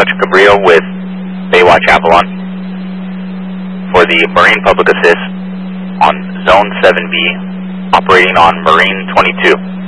Baywatch Cabrillo with Baywatch Avalon for the Marine Public Assist on Zone 7B, operating on Marine 22.